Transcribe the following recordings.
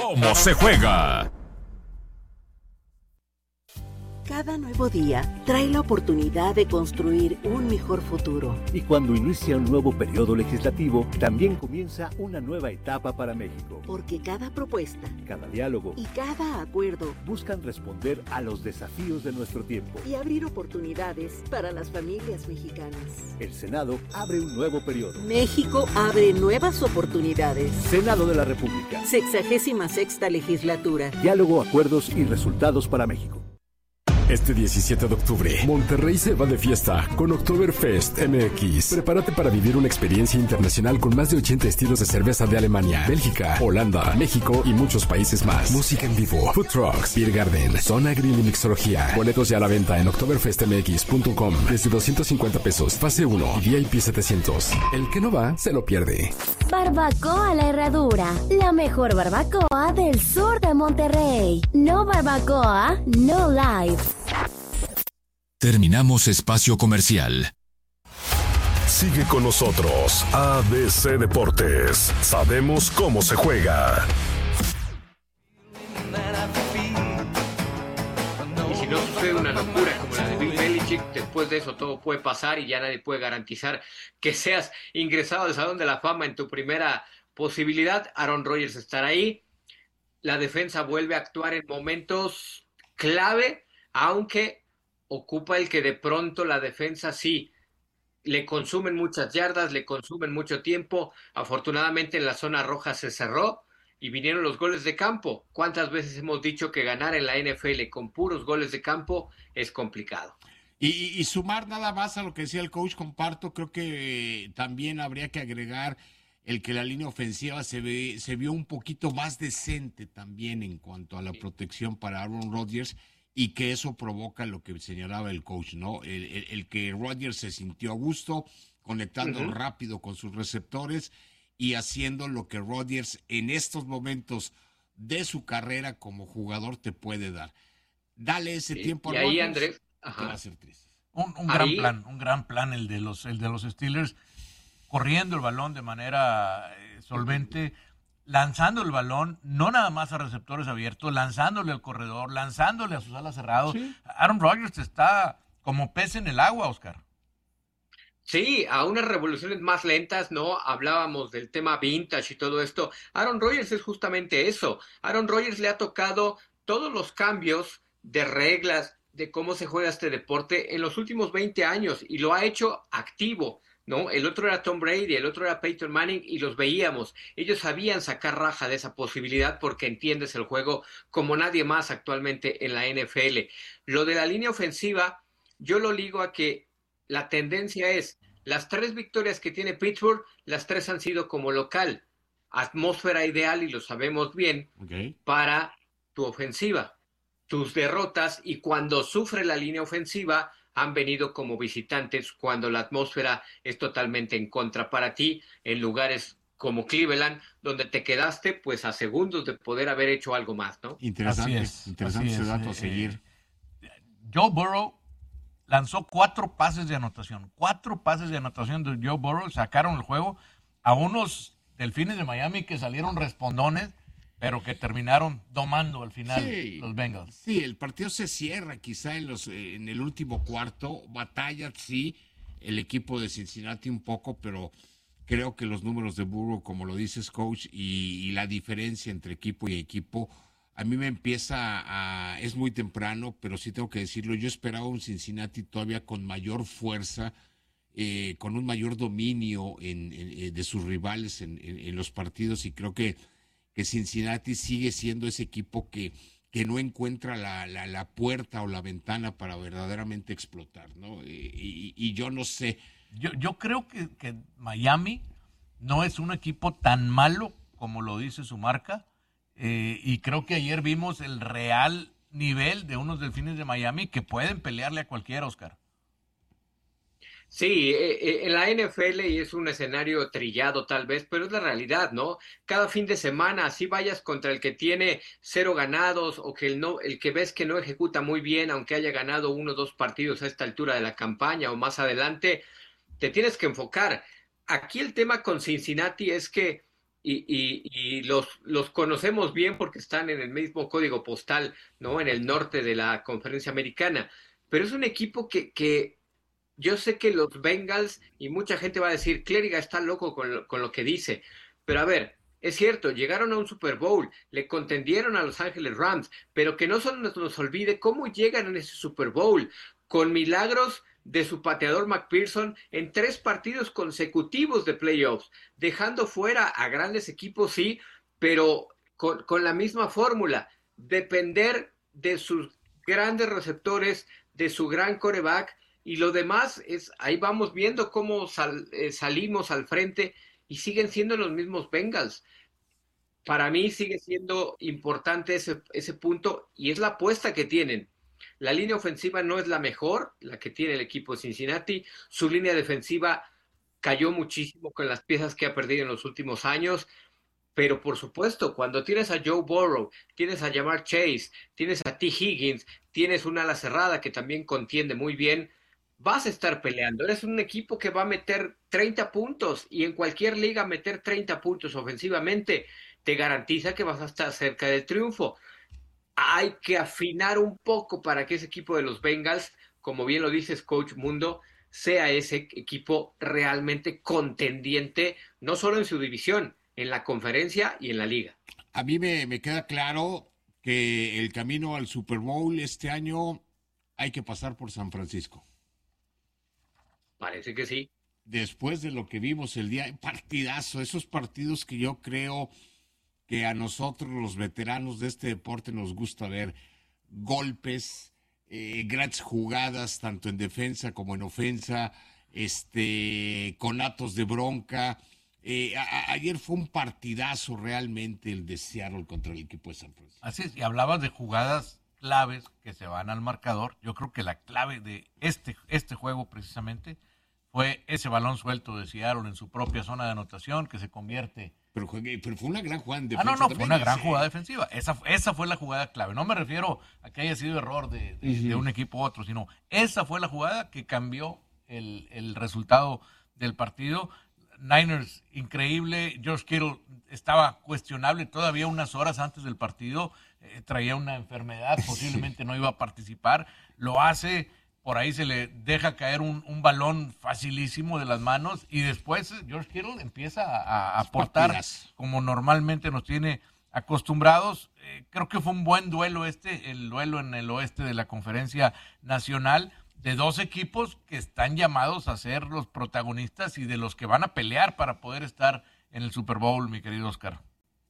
cómo se juega. Cada nuevo día trae la oportunidad de construir un mejor futuro. Y cuando inicia un nuevo periodo legislativo, también comienza una nueva etapa para México. Porque cada propuesta, cada diálogo y cada acuerdo buscan responder a los desafíos de nuestro tiempo y abrir oportunidades para las familias mexicanas. El Senado abre un nuevo periodo. México abre nuevas oportunidades. Senado de la República. 66ª legislatura. Diálogo, acuerdos y resultados para México. Este 17 de octubre, Monterrey se va de fiesta con Oktoberfest MX. Prepárate para vivir una experiencia internacional con más de 80 estilos de cerveza de Alemania, Bélgica, Holanda, México y muchos países más. Música en vivo, food trucks, beer garden, zona grill y mixología. Boletos ya a la venta en oktoberfestmx.com desde 250 pesos, fase 1 y VIP 700. El que no va, se lo pierde. Barbacoa La Herradura, la mejor barbacoa del sur de Monterrey. No barbacoa, no life. Terminamos espacio comercial. Sigue con nosotros, ABC Deportes. Sabemos cómo se juega. Y si no sucede una locura como la de Bill Belichick, después de eso todo puede pasar y ya nadie puede garantizar que seas ingresado al Salón de la Fama en tu primera posibilidad. Aaron Rodgers estará ahí. La defensa vuelve a actuar en momentos clave, aunque ocupa el que de pronto la defensa sí le consumen muchas yardas, le consumen mucho tiempo. Afortunadamente en la zona roja se cerró y vinieron los goles de campo. ¿Cuántas veces hemos dicho que ganar en la NFL con puros goles de campo es complicado? Y sumar nada más a lo que decía el coach, comparto, creo que también habría que agregar el que la línea ofensiva se vio un poquito más decente también en cuanto a la protección para Aaron Rodgers, y que eso provoca lo que señalaba el coach, ¿no? El que Rodgers se sintió a gusto, conectando rápido con sus receptores y haciendo lo que Rodgers en estos momentos de su carrera como jugador te puede dar. Dale ese tiempo a Rodgers. Y ahí, Andrés, te va a hacer triste. Un gran plan el de los Steelers, corriendo el balón de manera solvente, lanzando el balón, no nada más a receptores abiertos, lanzándole al corredor, lanzándole a sus alas cerrados. Sí. Aaron Rodgers está como pez en el agua, Oscar. Sí, a unas revoluciones más lentas, ¿no? Hablábamos del tema vintage y todo esto. Aaron Rodgers es justamente eso. Aaron Rodgers le ha tocado todos los cambios de reglas, de cómo se juega este deporte en los últimos 20 años y lo ha hecho activo, ¿no? El otro era Tom Brady, el otro era Peyton Manning y los veíamos. Ellos sabían sacar raja de esa posibilidad porque entiendes el juego como nadie más actualmente en la NFL. Lo de la línea ofensiva, yo lo ligo a que la tendencia es, las 3 victorias que tiene Pittsburgh, las 3 han sido como local. Atmósfera ideal, y lo sabemos bien, para tu ofensiva. Tus derrotas, y cuando sufre la línea ofensiva, han venido como visitantes cuando la atmósfera es totalmente en contra para ti, en lugares como Cleveland, donde te quedaste pues a segundos de poder haber hecho algo más, ¿no? Interesante ese dato a seguir. Joe Burrow lanzó 4 pases de anotación. 4 pases de anotación de Joe Burrow sacaron el juego a unos Delfines de Miami que salieron respondones, pero que terminaron domando al final los Bengals. Sí, el partido se cierra quizá en el último cuarto. Batalla, sí, el equipo de Cincinnati un poco, pero creo que los números de Burrow, como lo dices, coach, y la diferencia entre equipo y equipo, a mí me es muy temprano, pero sí tengo que decirlo, yo esperaba un Cincinnati todavía con mayor fuerza, con un mayor dominio de sus rivales en los partidos, y creo que Cincinnati sigue siendo ese equipo que no encuentra la puerta o la ventana para verdaderamente explotar, ¿no? Y yo no sé. Yo creo que Miami no es un equipo tan malo como lo dice su marca, y creo que ayer vimos el real nivel de unos Delfines de Miami que pueden pelearle a cualquiera, Oscar. Sí, en la NFL, y es un escenario trillado tal vez, pero es la realidad, ¿no? Cada fin de semana, así vayas contra el que tiene 0 ganados o que el que ves que no ejecuta muy bien, aunque haya ganado 1 o 2 partidos a esta altura de la campaña o más adelante, te tienes que enfocar. Aquí el tema con Cincinnati es que, y los conocemos bien porque están en el mismo código postal, ¿no? En el norte de la Conferencia Americana. Pero es un equipo que yo sé que los Bengals, y mucha gente va a decir, Clériga está loco con lo que dice, pero a ver, es cierto, llegaron a un Super Bowl, le contendieron a Los Ángeles Rams, pero que no solo nos olvide cómo llegan en ese Super Bowl, con milagros de su pateador McPherson en 3 partidos consecutivos de playoffs, dejando fuera a grandes equipos, sí, pero con la misma fórmula, depender de sus grandes receptores, de su gran quarterback, y lo demás es, ahí vamos viendo cómo salimos al frente y siguen siendo los mismos Bengals. Para mí sigue siendo importante ese punto y es la apuesta que tienen. La línea ofensiva no es la mejor, la que tiene el equipo de Cincinnati. Su línea defensiva cayó muchísimo con las piezas que ha perdido en los últimos años. Pero por supuesto, cuando tienes a Joe Burrow, tienes a Ja'Marr Chase, tienes a T. Higgins, tienes una ala cerrada que también contiende muy bien, vas a estar peleando. Eres un equipo que va a meter 30 puntos y en cualquier liga meter 30 puntos ofensivamente te garantiza que vas a estar cerca del triunfo. Hay que afinar un poco para que ese equipo de los Bengals, como bien lo dices, Coach Mundo, sea ese equipo realmente contendiente, no solo en su división, en la conferencia y en la liga. A mí me queda claro que el camino al Super Bowl este año hay que pasar por San Francisco. Parece que sí. Después de lo que vimos el día, partidazo, esos partidos que yo creo que a nosotros los veteranos de este deporte nos gusta ver, golpes, grandes jugadas, tanto en defensa como en ofensa, conatos de bronca. Ayer fue un partidazo realmente el de Seattle contra el equipo de San Francisco. Así es, y hablabas de jugadas claves que se van al marcador. Yo creo que la clave de este juego precisamente fue ese balón suelto de Seattle en su propia zona de anotación que se convierte. Pero fue una gran jugada en defensa. No, fue una gran jugada defensiva. Esa fue la jugada clave. No me refiero a que haya sido error de un equipo u otro, sino esa fue la jugada que cambió el resultado del partido. Niners, increíble. George Kittle estaba cuestionable todavía unas horas antes del partido. Traía una enfermedad, posiblemente no iba a participar. Lo hace, por ahí se le deja caer un balón facilísimo de las manos y después George Kittle empieza a aportar como normalmente nos tiene acostumbrados. Creo que fue un buen duelo el duelo en el oeste de la Conferencia Nacional, de 2 equipos que están llamados a ser los protagonistas y de los que van a pelear para poder estar en el Super Bowl, mi querido Oscar.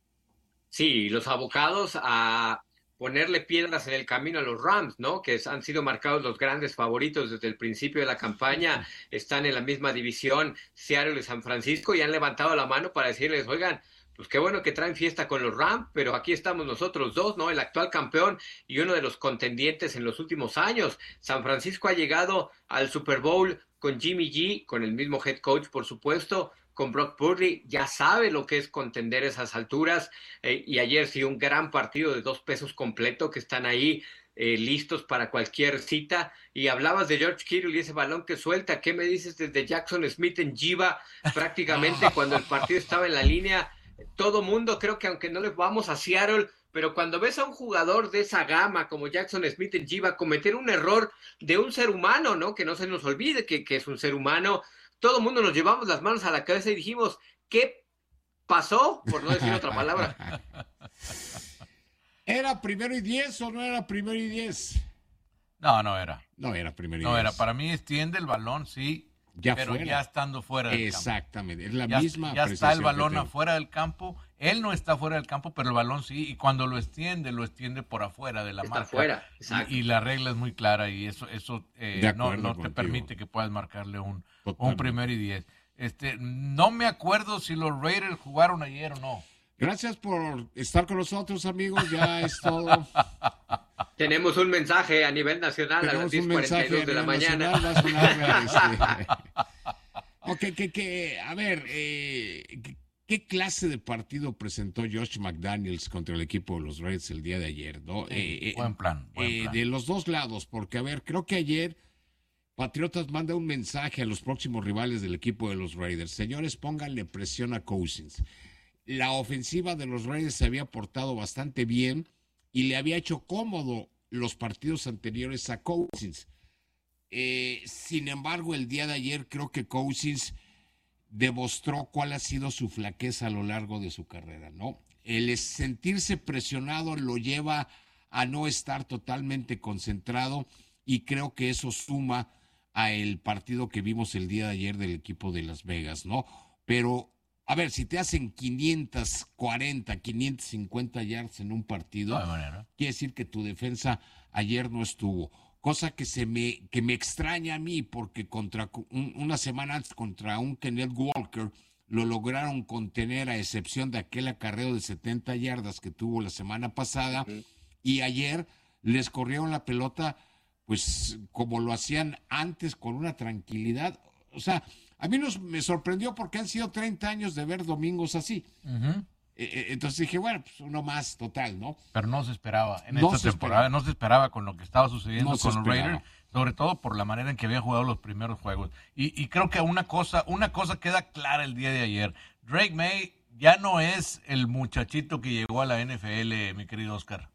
Sí, los abocados a ponerle piedras en el camino a los Rams, ¿no? Que han sido marcados los grandes favoritos desde el principio de la campaña, están en la misma división, Seattle y San Francisco, y han levantado la mano para decirles, oigan, pues qué bueno que traen fiesta con los Rams, pero aquí estamos nosotros dos, ¿no? El actual campeón y uno de los contendientes en los últimos años. San Francisco ha llegado al Super Bowl con Jimmy G, con el mismo head coach, por supuesto, con Brock Purdy, ya sabe lo que es contender esas alturas, y ayer sí un gran partido de 2 pesos completo que están ahí listos para cualquier cita. Y hablabas de George Kittle y ese balón que suelta, ¿qué me dices desde Jackson Smith en Giva? Prácticamente cuando el partido estaba en la línea, todo mundo, creo que aunque no le vamos a Seattle, pero cuando ves a un jugador de esa gama como Jackson Smith en Giva cometer un error de un ser humano, ¿no? Que no se nos olvide que es un ser humano, todo el mundo nos llevamos las manos a la cabeza y dijimos, ¿qué pasó? Por no decir otra palabra. ¿Era 1st y 10 o no era 1st y 10? No era. No era 1st y 10. No era. Para mí extiende el balón, sí, ya pero fuera. Ya estando fuera del campo. Exactamente, es la misma ya está el balón que afuera del campo. Él no está fuera del campo, pero el balón sí, y cuando lo extiende por afuera de la marca. Está fuera, exacto. Y la regla es muy clara y eso no te permite que puedas marcarle un 1st y 10. No me acuerdo si los Raiders jugaron ayer o no. Gracias por estar con nosotros, amigos, ya es todo. Tenemos un mensaje a nivel nacional a las 10:42 de la mañana. A ver, ¿qué clase de partido presentó Josh McDaniels contra el equipo de los Reds el día de ayer, ¿no? Buen plan. De los dos lados, porque, a ver, creo que ayer Patriotas manda un mensaje a los próximos rivales del equipo de los Raiders. Señores, pónganle presión a Cousins. la ofensiva de los Raiders se había portado bastante bien y le había hecho cómodo los partidos anteriores a Cousins. Sin embargo, el día de ayer creo que Cousins demostró cuál ha sido su flaqueza a lo largo de su carrera, ¿no? El sentirse presionado lo lleva a no estar totalmente concentrado y creo que eso suma a el partido que vimos el día de ayer del equipo de Las Vegas, ¿no? Pero, a ver, si te hacen 540, 550 yards en un partido, quiere decir que tu defensa ayer no estuvo. Cosa que me extraña a mí, porque una semana antes contra un Kenneth Walker lo lograron contener, a excepción de aquel acarreo de 70 yardas que tuvo la semana pasada, y ayer les corrieron la pelota pues como lo hacían antes, con una tranquilidad. O sea, a mí me sorprendió porque han sido 30 años de ver domingos así. Entonces dije, bueno, pues uno más total, ¿no? Pero no se esperaba en esta temporada, no se esperaba con lo que estaba sucediendo con los Raiders, sobre todo por la manera en que habían jugado los primeros juegos. Y creo que una cosa queda clara el día de ayer. Drake May ya no es el muchachito que llegó a la NFL, mi querido Oscar.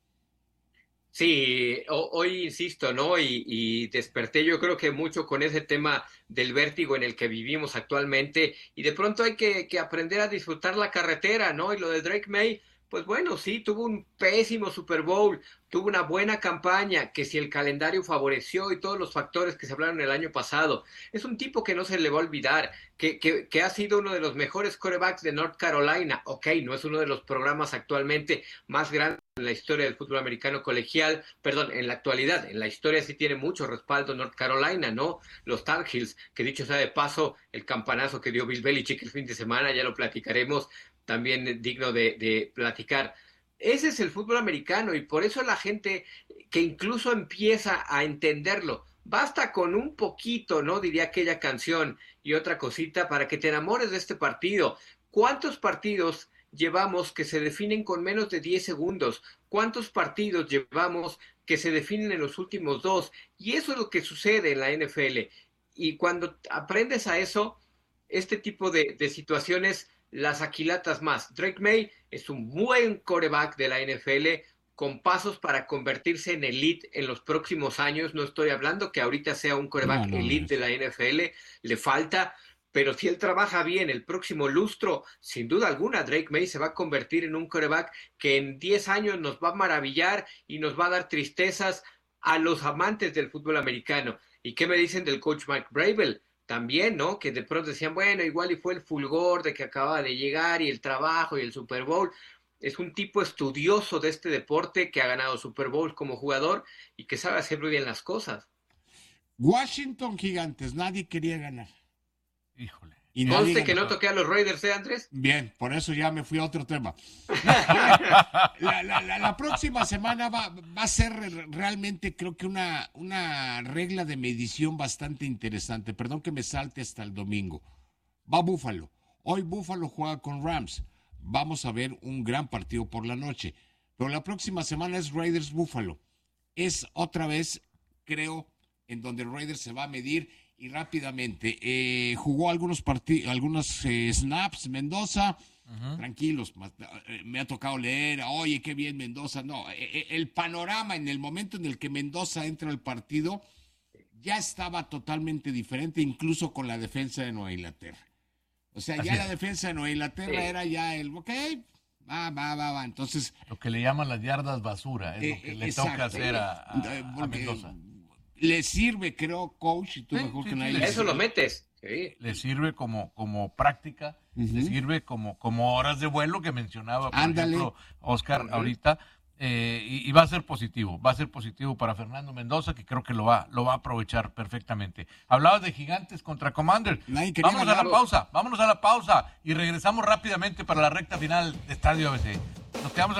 Sí, hoy insisto, ¿no? Y desperté yo creo que mucho con ese tema del vértigo en el que vivimos actualmente, y de pronto hay que aprender a disfrutar la carretera, ¿no? Y lo de Drake May, pues bueno, sí, tuvo un pésimo Super Bowl, tuvo una buena campaña, que si el calendario favoreció y todos los factores que se hablaron el año pasado. Es un tipo que no se le va a olvidar, que ha sido uno de los mejores quarterbacks de North Carolina. Ok, no es uno de los programas actualmente más grandes en la historia del fútbol americano colegial, perdón, en la actualidad, en la historia sí tiene mucho respaldo North Carolina, ¿no? Los Tar Heels, que dicho sea de paso, el campanazo que dio Bill Belichick el fin de semana, ya lo platicaremos, también digno de platicar. Ese es el fútbol americano, y por eso la gente que incluso empieza a entenderlo, basta con un poquito, ¿no? Diría aquella canción, y otra cosita para que te enamores de este partido. ¿Cuántos partidos llevamos que se definen con menos de 10 segundos? ¿Cuántos partidos llevamos que se definen en los últimos 2? Y eso es lo que sucede en la NFL. Y cuando aprendes a eso, este tipo de situaciones las aquilatas más. Drake May es un buen quarterback de la NFL, con pasos para convertirse en elite en los próximos años. No estoy hablando que ahorita sea un quarterback elite de la NFL, le falta, pero si él trabaja bien el próximo lustro, sin duda alguna, Drake May se va a convertir en un quarterback que en 10 años nos va a maravillar y nos va a dar tristezas a los amantes del fútbol americano. ¿Y qué me dicen del coach Mike Vrabel? También, ¿no? Que de pronto decían, bueno, igual y fue el fulgor de que acababa de llegar y el trabajo y el Super Bowl. Es un tipo estudioso de este deporte, que ha ganado Super Bowl como jugador y que sabe hacer muy bien las cosas. Washington Gigantes, nadie quería ganar. Híjole. Y conste que no toqué a los Raiders, Andrés. Bien, por eso ya me fui a otro tema. La próxima semana va a ser realmente, creo que una regla de medición bastante interesante. Perdón que me salte hasta el domingo. Va Buffalo. Hoy Buffalo juega con Rams. Vamos a ver un gran partido por la noche. Pero la próxima semana es Raiders Buffalo. Es otra vez, creo, en donde Raiders se va a medir. Y rápidamente, jugó algunos snaps Mendoza, tranquilos, me ha tocado leer, oye, qué bien Mendoza. No, el panorama en el momento en el que Mendoza entra al partido ya estaba totalmente diferente, incluso con la defensa de Nueva Inglaterra. O sea, ya la defensa de Nueva Inglaterra era ya el, ok, va. Entonces, lo que le llaman las yardas basura, es lo que le toca hacer a Mendoza. Le sirve, creo, coach, y tú mejor que nadie. Eso lo metes. Sí. Le sirve como práctica, le sirve como horas de vuelo que mencionaba, por ejemplo, Oscar ahorita, y va a ser positivo para Fernando Mendoza, que creo que lo va a aprovechar perfectamente. Hablabas de Gigantes contra Commander. Vámonos a la pausa y regresamos rápidamente para la recta final de Estadio ABC. Nos quedamos